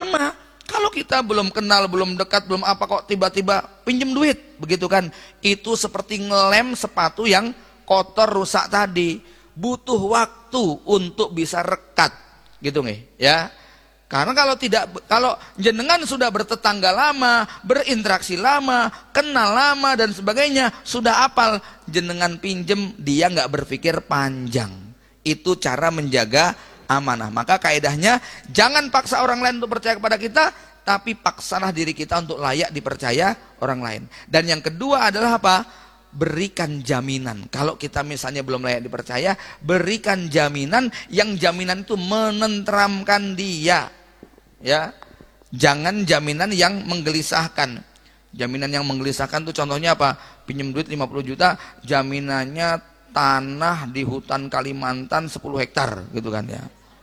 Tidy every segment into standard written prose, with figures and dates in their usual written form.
Sama, kalau kita belum kenal, belum dekat, belum apa kok tiba-tiba pinjem duit, begitu kan? Itu seperti ngelem sepatu yang kotor rusak tadi. Butuh waktu untuk bisa rekat, gitu nggih, ya. Karena kalau jenengan sudah bertetangga lama, berinteraksi lama, kenal lama dan sebagainya, sudah apal, jenengan pinjem, dia nggak berpikir panjang. Itu cara menjaga amanah. Maka kaidahnya, jangan paksa orang lain untuk percaya kepada kita, tapi paksalah diri kita untuk layak dipercaya orang lain. Dan yang kedua adalah apa? Berikan jaminan. Kalau kita misalnya belum layak dipercaya, berikan jaminan, yang jaminan itu menenteramkan dia. Ya, jangan jaminan yang menggelisahkan. Jaminan yang menggelisahkan itu contohnya apa? Pinjam duit 50 juta, jaminannya tanah di hutan Kalimantan 10 hektar, gitu kan ya.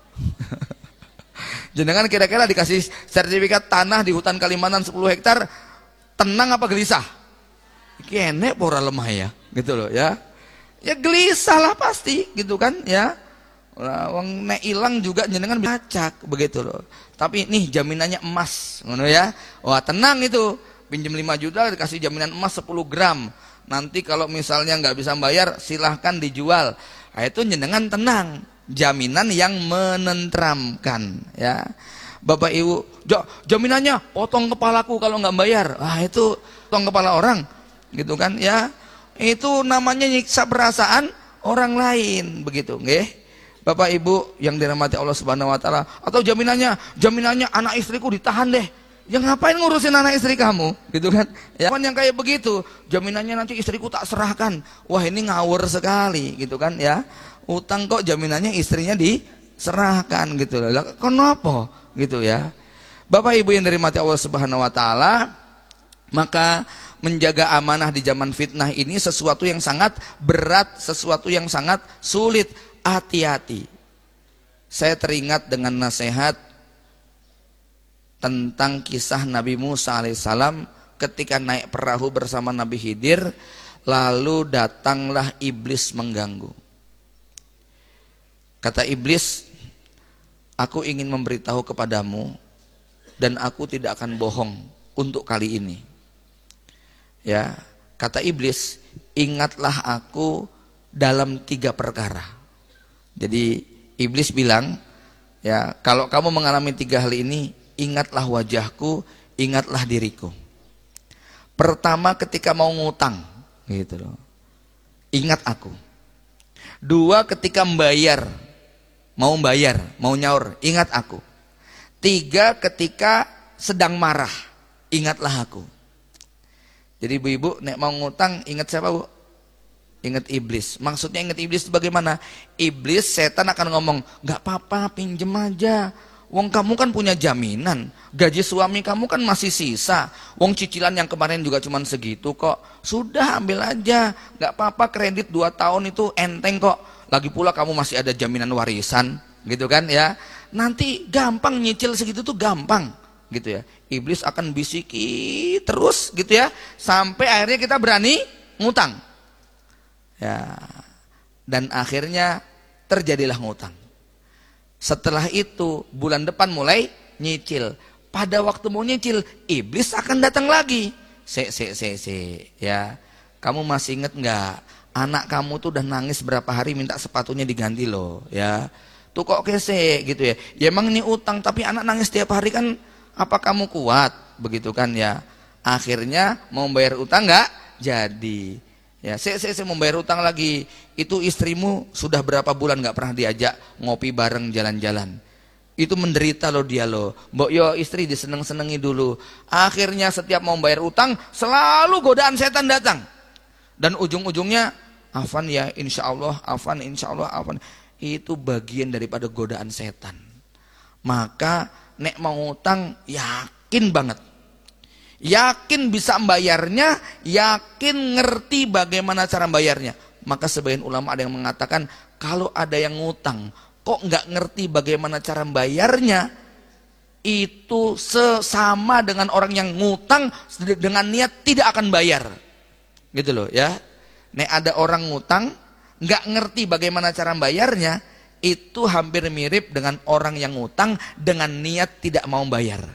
Jenengan kira-kira dikasih sertifikat tanah di hutan Kalimantan 10 hektar, tenang apa gelisah? Kene pora lemah ya, gitu loh ya. Ya gelisah lah pasti, gitu kan ya. Wong nek ilang juga jenengan bacak, begitu loh. Tapi nih jaminannya emas, ngono ya. Wah, tenang itu. Pinjam 5 juta dikasih jaminan emas 10 gram. Nanti kalau misalnya nggak bisa bayar, silahkan dijual. Nah, itu jenengan tenang. Jaminan yang menenteramkan, ya. Bapak Ibu, jaminannya potong kepalaku kalau nggak bayar. Ah, itu potong kepala orang, gitu kan ya. Itu namanya nyiksa perasaan orang lain, begitu, nggih. Bapak Ibu yang dirahmati Allah Subhanahu wa taala, atau jaminannya anak istriku ditahan deh. Ya ngapain ngurusin anak istri kamu, gitu kan? Ya, yang kayak begitu, jaminannya nanti istriku tak serahkan. Wah, ini ngawur sekali, gitu kan ya. Utang kok jaminannya istrinya diserahkan, gitu loh. Lah kenapa? Gitu ya. Bapak Ibu yang dirahmati Allah Subhanahu wa taala, maka menjaga amanah di zaman fitnah ini sesuatu yang sangat berat, sesuatu yang sangat sulit. Hati-hati. Saya teringat dengan nasihat tentang kisah Nabi Musa alaihissalam ketika naik perahu bersama Nabi Khidir, lalu datanglah iblis mengganggu. Kata iblis, aku ingin memberitahu kepadamu dan aku tidak akan bohong untuk kali ini. Ya, kata iblis, ingatlah aku dalam 3 perkara. Jadi iblis bilang, ya, kalau kamu mengalami 3 hal ini, ingatlah wajahku, ingatlah diriku. Pertama, ketika mau ngutang, gitu loh, ingat aku. 2, ketika membayar, mau nyaur, ingat aku. 3, ketika sedang marah, ingatlah aku. Jadi ibu-ibu, nek mau ngutang, ingat siapa, Bu? Ingat iblis. Maksudnya ingat iblis itu bagaimana? Iblis, setan akan ngomong, gak apa-apa, pinjem aja. Wong kamu kan punya jaminan. Gaji suami kamu kan masih sisa. Wong cicilan yang kemarin juga cuma segitu kok. Sudah ambil aja. Gak apa-apa, kredit 2 tahun itu enteng kok. Lagi pula kamu masih ada jaminan warisan, gitu kan ya. Nanti gampang nyicil segitu tuh gampang, gitu ya. Iblis akan bisiki terus, gitu ya. Sampai akhirnya kita berani ngutang. Ya, dan akhirnya terjadilah ngutang. Setelah itu bulan depan mulai nyicil. Pada waktu mau nyicil, iblis akan datang lagi. Ya, kamu masih inget nggak? Anak kamu tuh udah nangis berapa hari minta sepatunya diganti loh, ya. Tuh kok kese gitu ya. Ya emang ini utang, tapi anak nangis tiap hari kan, apa kamu kuat? Begitu kan ya. Akhirnya mau bayar utang nggak jadi. Ya, saya mau bayar utang lagi. Itu istrimu sudah berapa bulan nggak pernah diajak ngopi bareng jalan-jalan. Itu menderita loh dia loh. Mbok yo istri diseneng-senengi dulu. Akhirnya setiap mau bayar utang selalu godaan setan datang. Dan ujung-ujungnya afan ya insya Allah, afan insya Allah, afan. Itu bagian daripada godaan setan. Maka nek mau utang yakin banget. Yakin bisa membayarnya, yakin ngerti bagaimana cara membayarnya. Maka sebagian ulama ada yang mengatakan, kalau ada yang ngutang kok nggak ngerti bagaimana cara membayarnya, itu sesama dengan orang yang ngutang dengan niat tidak akan bayar, gitu loh ya. Nek ada orang ngutang nggak ngerti bagaimana cara membayarnya, itu hampir mirip dengan orang yang ngutang dengan niat tidak mau bayar.